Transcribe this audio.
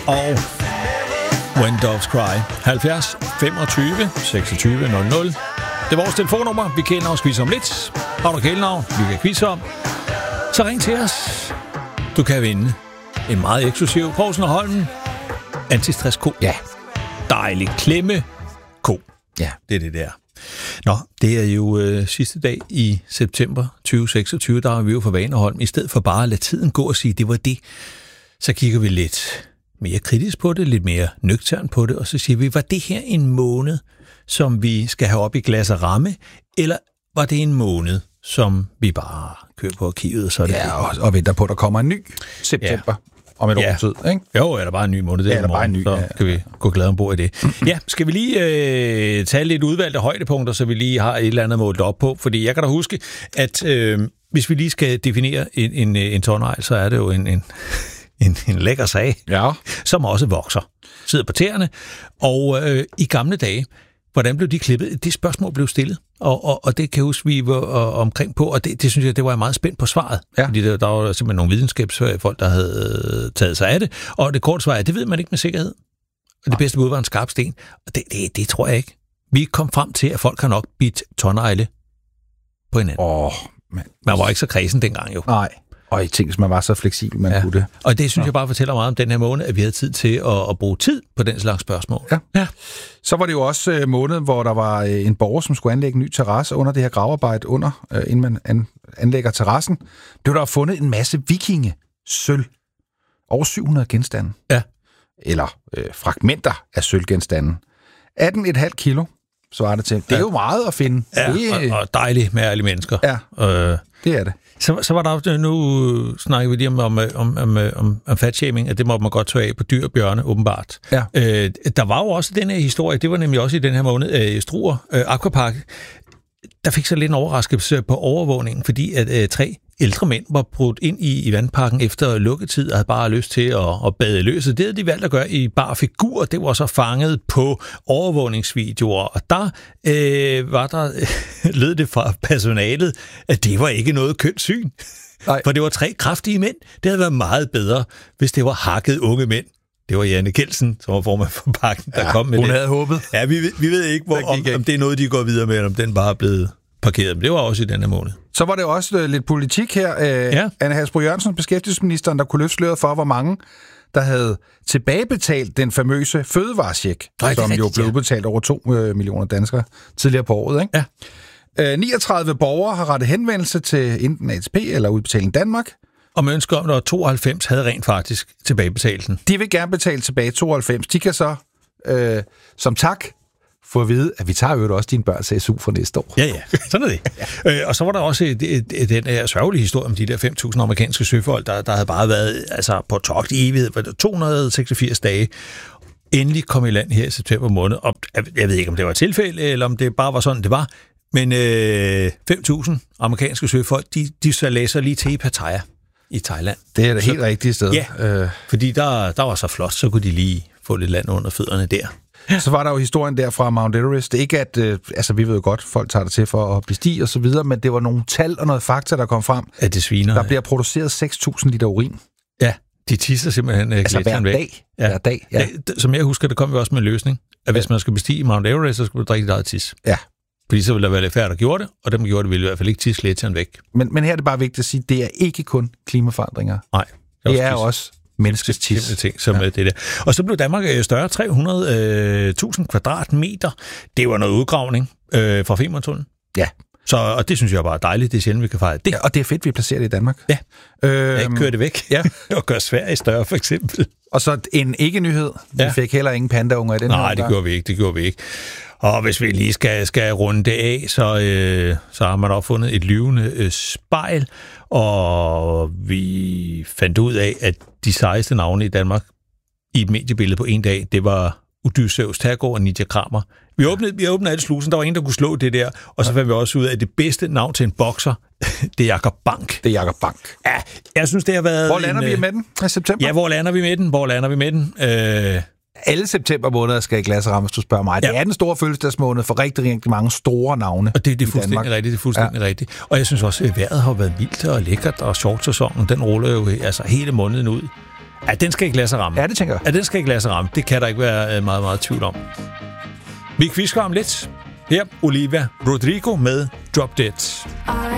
og When Doves Cry. 70 25 26 00. Det er vores telefonnummer. Vi kender os quiz om lidt. Har du kælenavn, vi kan quizze om, så ring til os. Du kan vinde en meget eksklusiv Poulsen og Holm antistress-ko. Ja. Dejlig klemme-ko. Ja. Det er det der. Nå, det er jo sidste dag i september 2026, der er vi jo for Vaneholm. I stedet for bare at lade tiden gå og sige, det var det, så kigger vi lidt mere kritisk på det, lidt mere nøgtern på det, og så siger vi, var det her en måned, som vi skal have op i glas og ramme, eller var det en måned, som vi bare kører på arkivet? Så ja, og venter på, at der kommer en ny september. Ja. Om et år tid, ikke? Jo, er der bare en ny måned. Det er der bare en ny, så kan vi gå glad ombord i det. Ja, skal vi lige tage lidt udvalgte højdepunkter, så vi lige har et eller andet målt op på? Fordi jeg kan da huske, at hvis vi lige skal definere en tårnegl, så er det jo en lækker sag, ja, som også vokser. Sidder på tæerne. Og i gamle dage, hvordan blev de klippet? Det spørgsmål blev stillet, og det kan jeg huske, vi var omkring på, og det synes jeg, det var jeg meget spændt på svaret. Ja. Fordi der var simpelthen nogle videnskabsfolk, der havde taget sig af det, og det korte svar er, det ved man ikke med sikkerhed. Og det bedste bud var en skarp sten, og det tror jeg ikke. Vi kom frem til, at folk har nok bidt tårnegle på hinanden. Man var ikke så kredsen dengang jo. Nej. Og jeg tænkte, man var så fleksibel, man kunne det. Og det synes jeg bare fortæller meget om den her måned, at vi havde tid til at bruge tid på den slags spørgsmål. Ja. Så var det jo også måneden, hvor der var en borger, som skulle anlægge en ny terrasse under det her gravarbejde, inden man anlægger terrassen. Det var der fundet en masse vikingesølv. Over 700 genstande. Ja. Eller fragmenter af sølvgenstanden. 18,5 kilo, så var det til. Det er jo meget at finde. Ja, og dejligt med alle mennesker. Ja, det er det. Så var der også, nu snakker vi lige om fatshaming, at det må man godt tage af på dyr og bjørne, åbenbart. Ja. Der var jo også den her historie, det var nemlig også i den her måned, Struer Aquapark, der fik så lidt en overraskelse på overvågningen, fordi at 3 ældre mænd var brudt ind i vandparken efter lukketid og havde bare lyst til at bade løs. Det havde de valgt at gøre i bar figur. Det var så fanget på overvågningsvideoer. Og der lød det fra personalet, at det var ikke noget kønt syn. Nej. For det var 3 kraftige mænd. Det havde været meget bedre, hvis det var hakket unge mænd. Det var Janne Kelsen, som var formand for parken, der kom med hun det. Hun havde håbet. Ja, vi ved ikke, om det er noget, de går videre med, eller om den bare er blevet parkeret. Men det var også i denne måned. Så var det også lidt politik her. Anne Hasbro Jørgensen, beskæftigelsesministeren, der kunne løfte sløret for, hvor mange der havde tilbagebetalt den famøse fødevarecheck, som jo blev udbetalt over 2 millioner danskere tidligere på året. Ikke? Ja. 39 borgere har rettet henvendelse til enten ATP eller Udbetaling Danmark. Og man ønsker om, at 92 havde rent faktisk tilbagebetalt den. De vil gerne betale tilbage 92. De kan så, som tak, få at vide, at vi tager jo også dine børns SU for næste år. Ja, sådan er det. Og så var der også den her sørgelige historie om de der 5.000 amerikanske søfolk, der havde bare været på togt i evighed, 286 dage. Endelig kom i land her i september måned. Og jeg ved ikke, om det var et tilfælde, eller om det bare var sådan, det var. Men 5.000 amerikanske søfolk, de så læser lige til i Pattaya i Thailand. Det er det helt rigtige sted. Ja, fordi der var så flot, så kunne de lige få lidt land under fødderne der. Så var der jo historien der fra Mount Everest. Det er ikke, at vi ved jo godt, folk tager det til for at bestige og så videre, men det var nogle tal og noget fakta, der kom frem. At det sviner. Der bliver produceret 6.000 liter urin. Ja, de tisser simpelthen hver dag. Ja. Hver dag, ja. Som jeg husker, det kom vi også med en løsning, at hvis man skal bestige Mount Everest, så skal du drikke dit eget tis. Ja. Fordi så ville der være lidt færre, der gjorde det, og dem, der gjorde det, ville i hvert fald ikke tisse gletsjeren væk. Men her er det bare vigtigt at sige, at det er ikke kun klimaforandringer. Nej. Det er også menneskets tis. Ting, som det der. Og så blev Danmark større, 300.000 kvadratmeter. Det var noget udgravning fra Femerntunnelen. Ja. Og det synes jeg bare er dejligt. Det er sjældent, vi kan fejre det. Ja, og det er fedt, vi placerer det i Danmark. Ja. Ikke køre det væk. Ja. Og gøre Sverige større, for eksempel. Og så en ikke-nyhed. Vi fik heller ingen pandaunger i den her. Nej, det gjorde vi ikke. Og hvis vi lige skal runde det af, så har man opfundet et lyvende spejl, og vi fandt ud af, at de sejeste navne i Danmark i et mediebillede på en dag, det var Odysseus Tergård og Nidia Kramer. Vi åbnede alle slusen, der var ingen, der kunne slå det der, og så fandt vi også ud af, at det bedste navn til en bokser, det er Jakob Bank. Det er Jakob Bank. Ja, jeg synes, det har været... Hvor lander vi med den i september? Ja, hvor lander vi med den? Alle september måneder skal i glas og ramme, hvis du spørger mig. Ja. Det er den store fødselsdagsmåned for rigtig, rigtig mange store navne. Og det er fuldstændig rigtigt, rigtigt. Og jeg synes også, at vejret har været mildt og lækkert, og shortsæsonen, den ruller jo hele måneden ud. Ja, den skal ikke lade sig ramme. Ja, det tænker jeg. Ja, den skal ikke lade sig ramme. Det kan der ikke være meget, meget tvivl om. Vi kvisker om lidt. Her, Olivia Rodrigo med Drop Dead.